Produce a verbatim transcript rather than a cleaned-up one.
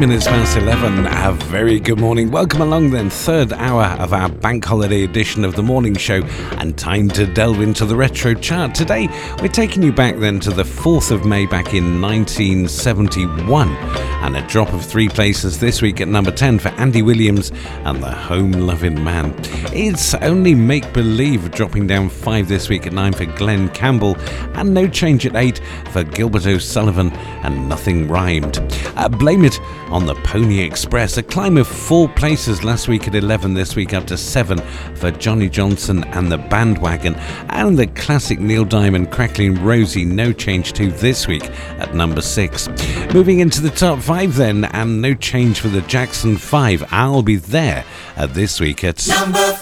minutes past eleven. A very good morning. Welcome along then. Third hour of our bank holiday edition of the morning show, and time to delve into the retro chart. Today, we're taking you back then to the fourth of May back in nineteen seventy-one, and a drop of three places this week at number ten for Andy Williams and the Home Loving Man. It's Only Make Believe dropping down five this week at nine for Glenn Campbell, and no change at eight for Gilbert O'Sullivan and Nothing Rhymed. Uh, blame it on the Pony Express, a climb of four places last week at eleven, this week up to seven for Johnny Johnson and the Bandwagon, and the classic Neil Diamond Crackling Rosie, no change to this week at number six. Moving into the top five then, and no change for the Jackson five, I'll Be There uh, this week at number